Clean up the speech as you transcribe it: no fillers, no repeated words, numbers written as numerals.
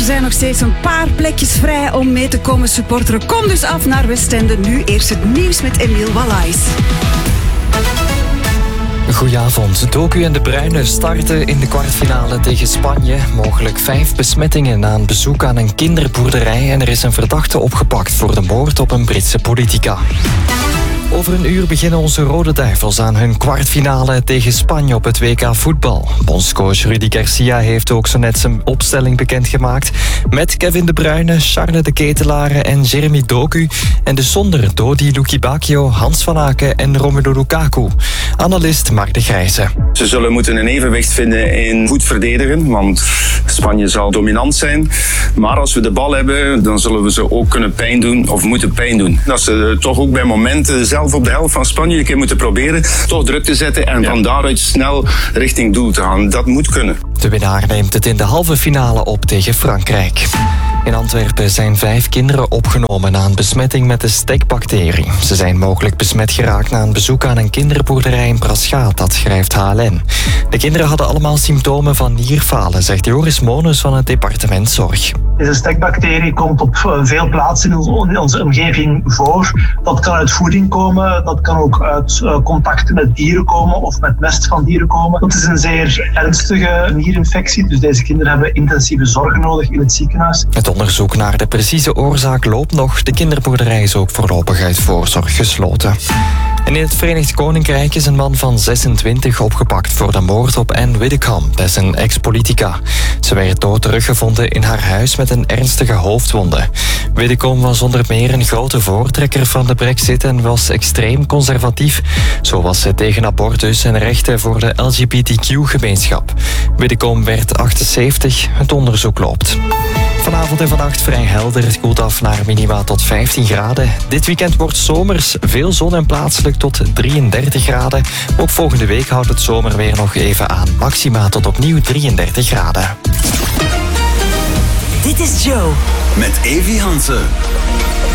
zijn nog steeds een paar plekjes vrij om mee te komen supporteren. Kom dus af naar Westende. Nu eerst het nieuws met Emiel Wallays. Goedenavond. Doku en De Bruyne starten in de kwartfinale tegen Spanje. Mogelijk 5 besmettingen na een bezoek aan een kinderboerderij en er is een verdachte opgepakt voor de moord op een Britse politica. Over een uur beginnen onze Rode Duivels aan hun kwartfinale tegen Spanje op het WK voetbal. Bondscoach Rudi Garcia heeft ook zo net zijn opstelling bekendgemaakt. Met Kevin De Bruyne, Charles de Ketelaere en Jeremy Doku. En dus zonder Dodi Lukebakio, Hans van Aken en Romelu Lukaku. Analist Mark de Grijze. Ze zullen moeten een evenwicht vinden in goed verdedigen, want Spanje zal dominant zijn. Maar als we de bal hebben, dan zullen we ze ook kunnen pijn doen of moeten pijn doen. Dat ze toch ook bij momenten zelf op de helft van Spanje een keer moeten proberen toch druk te zetten en van daaruit snel richting doel te gaan. Dat moet kunnen. De winnaar neemt het in de halve finale op tegen Frankrijk. In Antwerpen zijn 5 kinderen opgenomen na een besmetting met de stekbacterie. Ze zijn mogelijk besmet geraakt na een bezoek aan een kinderboerderij in Praschaat, dat schrijft HLN. De kinderen hadden allemaal symptomen van nierfalen, zegt Joris Mones van het departement Zorg. Deze stekbacterie komt op veel plaatsen in onze omgeving voor. Dat kan uit voeding komen, dat kan ook uit contact met dieren komen of met mest van dieren komen. Dat is een zeer ernstige nierinfectie, dus deze kinderen hebben intensieve zorg nodig in het ziekenhuis. Het onderzoek naar de precieze oorzaak loopt nog. De kinderboerderij is ook voorlopig uit voorzorg gesloten. En in het Verenigd Koninkrijk is een man van 26 opgepakt voor de moord op Anne Widdecombe. Dat is een ex-politica. Ze werd dood teruggevonden in haar huis met een ernstige hoofdwonde. Widdecombe was onder meer een grote voortrekker van de Brexit en was extreem conservatief. Zo was ze tegen abortus en rechten voor de LGBTQ-gemeenschap. Widdecombe werd 78. Het onderzoek loopt. Vanavond en vannacht vrij helder. Het koelt af naar minima tot 15 graden. Dit weekend wordt zomers. Veel zon en plaatselijk tot 33 graden. Ook volgende week houdt het zomerweer nog even aan. Maxima tot opnieuw 33 graden. Dit is Joe. Met Evi Hansen.